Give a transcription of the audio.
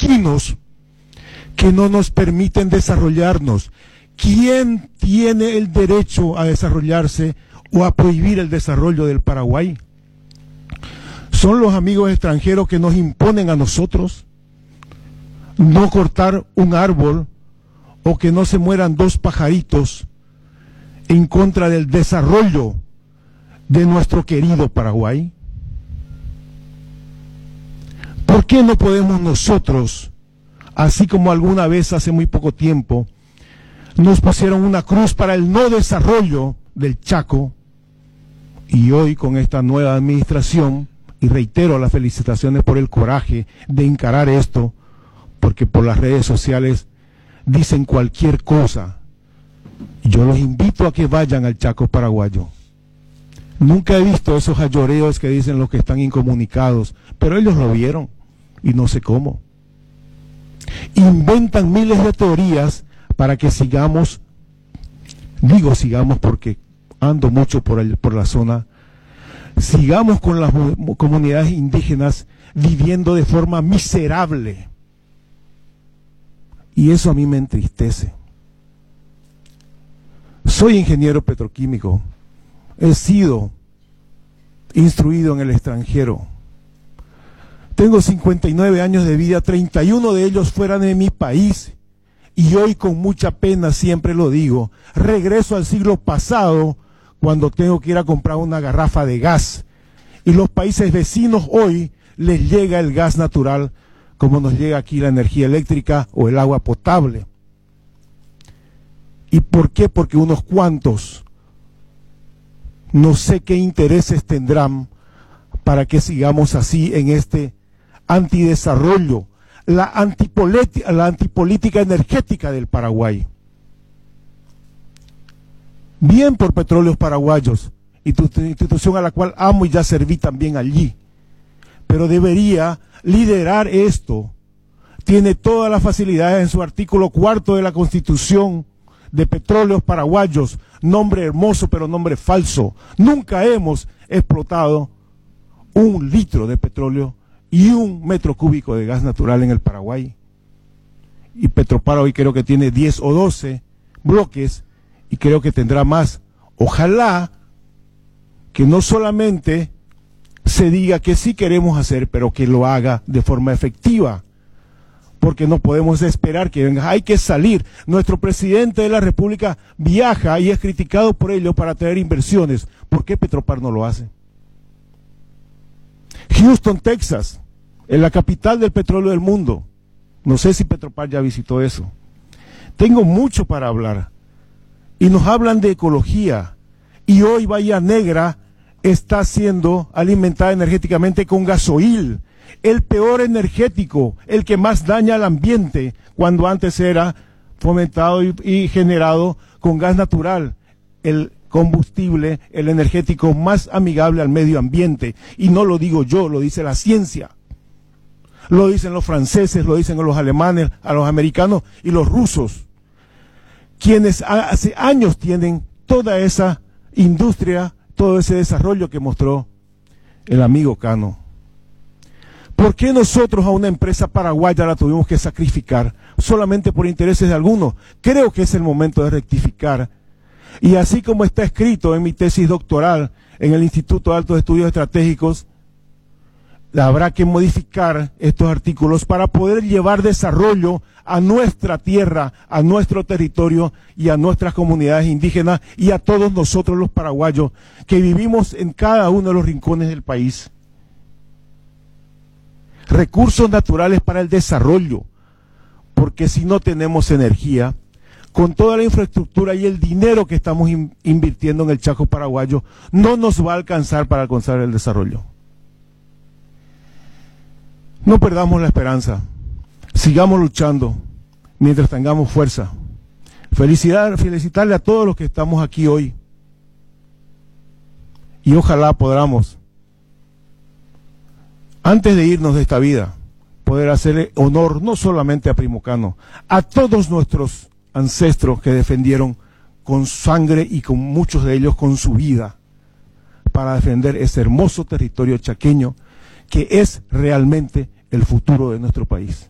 dañinos que no nos permiten desarrollarnos. ¿Quién tiene el derecho a desarrollarse o a prohibir el desarrollo del Paraguay? ¿Son los amigos extranjeros que nos imponen a nosotros no cortar un árbol o que no se mueran dos pajaritos en contra del desarrollo de nuestro querido Paraguay? ¿Por qué no podemos nosotros, así como alguna vez hace muy poco tiempo, nos pusieron una cruz para el no desarrollo del Chaco, y hoy con esta nueva administración, y reitero las felicitaciones por el coraje de encarar esto, porque por las redes sociales dicen cualquier cosa? Yo los invito a que vayan al Chaco paraguayo. Nunca he visto esos ayoreos que dicen los que están incomunicados, pero ellos lo vieron, y no sé cómo. Inventan miles de teorías para que sigamos, digo sigamos porque ando mucho por la zona, sigamos con las comunidades indígenas viviendo de forma miserable. Y eso a mí me entristece. Soy ingeniero petroquímico, he sido instruido en el extranjero. Tengo 59 años de vida, 31 de ellos fuera de mi país. Y hoy con mucha pena, siempre lo digo, regreso al siglo pasado cuando tengo que ir a comprar una garrafa de gas. Y los países vecinos hoy les llega el gas natural como nos llega aquí la energía eléctrica o el agua potable. ¿Y por qué? Porque unos cuantos, no sé qué intereses tendrán para que sigamos así en este antidesarrollo, la antipolítica energética del Paraguay. Bien por Petróleos Paraguayos, institución a la cual amo y ya serví también allí, pero debería liderar esto. Tiene todas las facilidades en su artículo 4 de la Constitución de Petróleos Paraguayos, nombre hermoso pero nombre falso. Nunca hemos explotado 1 litro de petróleo y 1 metro cúbico de gas natural en el Paraguay. Y Petropara hoy creo que tiene 10 o 12 bloques y creo que tendrá más. Ojalá que no solamente se diga que sí queremos hacer, pero que lo haga de forma efectiva, porque no podemos esperar que venga, hay que salir. Nuestro presidente de la República viaja y es criticado por ello para traer inversiones. ¿Por qué Petropar no lo hace? Houston, Texas, en la capital del petróleo del mundo. No sé si Petropar ya visitó eso. Tengo mucho para hablar. Y nos hablan de ecología. Y hoy Bahía Negra está siendo alimentada energéticamente con gasoil. El peor energético, el que más daña al ambiente, cuando antes era fomentado y generado con gas natural. El combustible, el energético más amigable al medio ambiente. Y no lo digo yo, lo dice la ciencia. Lo dicen los franceses, lo dicen los alemanes, a los americanos y los rusos, quienes hace años tienen toda esa industria, todo ese desarrollo que mostró el amigo Cano. ¿Por qué nosotros a una empresa paraguaya la tuvimos que sacrificar solamente por intereses de algunos? Creo que es el momento de rectificar. Y así como está escrito en mi tesis doctoral en el Instituto de Altos Estudios Estratégicos, habrá que modificar estos artículos para poder llevar desarrollo a nuestra tierra, a nuestro territorio y a nuestras comunidades indígenas y a todos nosotros los paraguayos que vivimos en cada uno de los rincones del país. Recursos naturales para el desarrollo, porque si no tenemos energía, con toda la infraestructura y el dinero que estamos invirtiendo en el Chaco paraguayo, no nos va a alcanzar para alcanzar el desarrollo. No perdamos la esperanza, sigamos luchando mientras tengamos fuerza. Felicitarle a todos los que estamos aquí hoy y ojalá podamos, antes de irnos de esta vida, poder hacerle honor no solamente a Primo Cano, a todos nuestros ancestros que defendieron con sangre y con muchos de ellos con su vida para defender ese hermoso territorio chaqueño que es realmente el futuro de nuestro país.